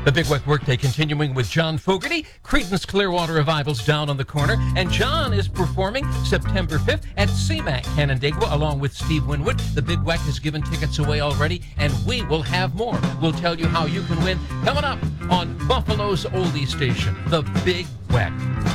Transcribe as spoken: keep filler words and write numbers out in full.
The Big Weck Workday continuing with John Fogerty. Creedence Clearwater Revival's down on the corner. And John is performing September fifth at C MAC Canandaigua along with Steve Winwood. The Big Weck has given tickets away already, and we will have more. We'll tell you how you can win coming up on Buffalo's oldie station, The Big Weck.